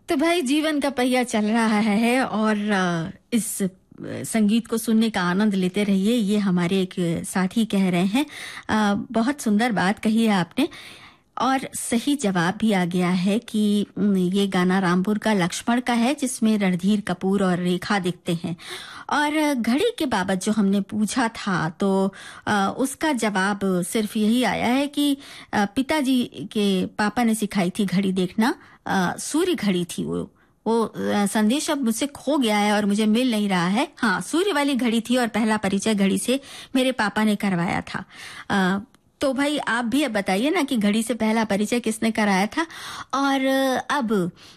तो भाई जीवन का पहिया चल रहा है और इस संगीत को सुनने का आनंद लेते रहिए, ये हमारे एक साथी कह रहे हैं। बहुत सुंदर बात कही है आपने और सही जवाब भी आ गया है कि ये गाना रामपुर का लक्ष्मण का है, जिसमें रणधीर कपूर और रेखा दिखते हैं। और घड़ी के बाबत जो हमने पूछा था तो उसका जवाब सिर्फ यही आया है कि पिताजी के पापा ने सिखाई थी घड़ी देखना। सूर्य घड़ी थी वो संदेश अब मुझसे खो गया है और मुझे मिल नहीं रहा है। हाँ, सूर्य वाली घड़ी थी और पहला परिचय घड़ी से मेरे पापा ने करवाया था। तो भाई आप भी अब बताइए ना कि घड़ी से पहला परिचय किसने कराया था। और अब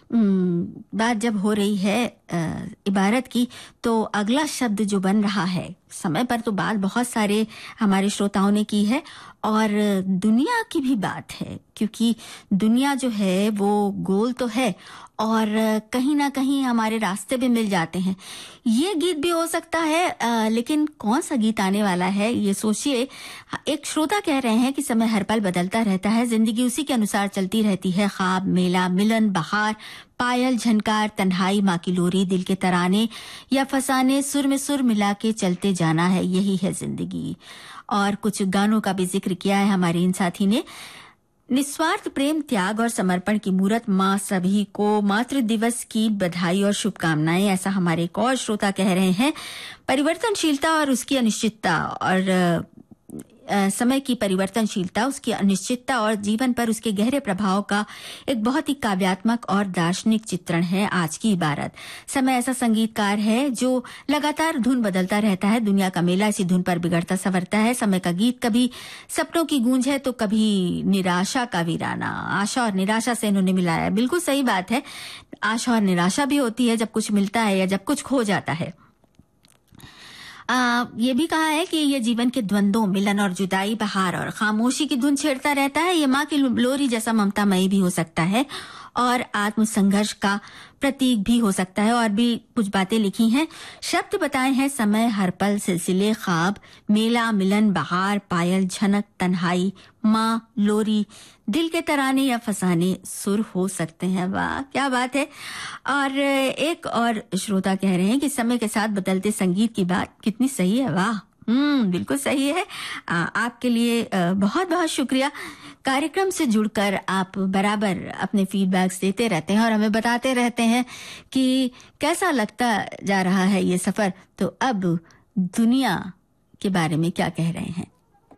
बात जब हो रही है इबारत की, तो अगला शब्द जो बन रहा है, समय पर तो बात बहुत सारे हमारे श्रोताओं ने की है और दुनिया की भी बात है, क्योंकि दुनिया जो है वो गोल तो है और कहीं ना कहीं हमारे रास्ते भी मिल जाते हैं। ये गीत भी हो सकता है, लेकिन कौन सा गीत आने वाला है ये सोचिए। एक श्रोता कह रहे हैं कि समय हर पल बदलता रहता है, जिंदगी उसी के अनुसार चलती रहती है। ख्वाब, मेला, मिलन, बहार, पायल, झनकार, तन्हाई, माँ की लोरी, दिल के तराने या फसाने, सुर में सुर मिला के चलते जाना है, यही है जिंदगी। और कुछ गानों का भी जिक्र किया है हमारे इन साथी ने। निस्वार्थ प्रेम, त्याग और समर्पण की मूरत, माँ सभी को मातृ दिवस की बधाई और शुभकामनाएं, ऐसा हमारे एक और श्रोता कह रहे हैं। परिवर्तनशीलता और उसकी अनिश्चितता और समय की परिवर्तनशीलता, उसकी अनिश्चितता और जीवन पर उसके गहरे प्रभाव का एक बहुत ही काव्यात्मक और दार्शनिक चित्रण है आज की इबारत। समय ऐसा संगीतकार है जो लगातार धुन बदलता रहता है, दुनिया का मेला इसी धुन पर बिगड़ता संवरता है। समय का गीत कभी सपनों की गूंज है तो कभी निराशा का वीराना। आशा और निराशा से इन्होंने मिलाया, बिल्कुल सही बात है। आशा और निराशा भी होती है जब कुछ मिलता है या जब कुछ खो जाता है। ये भी कहा है कि ये जीवन के द्वंद्वों, मिलन और जुदाई, बहार और खामोशी की धुन छेड़ता रहता है। ये माँ की लोरी जैसा ममतामयी भी हो सकता है और आत्म संघर्ष का प्रतीक भी हो सकता है। और भी कुछ बातें लिखी हैं। शब्द बताए हैं समय, हर पल, सिलसिले, ख्वाब, मेला, मिलन, बहार, पायल, झनक, तन्हाई, माँ, लोरी, दिल के तराने या फसाने, सुर हो सकते हैं। वाह, क्या बात है। और एक और श्रोता कह रहे हैं कि समय के साथ बदलते संगीत की बात कितनी सही है। वाह, बिल्कुल सही है। आपके लिए बहुत बहुत शुक्रिया। कार्यक्रम से जुड़कर आप बराबर अपने फीडबैक्स देते रहते हैं और हमें बताते रहते हैं कि कैसा लगता जा रहा है ये सफर। तो अब दुनिया के बारे में क्या कह रहे हैं।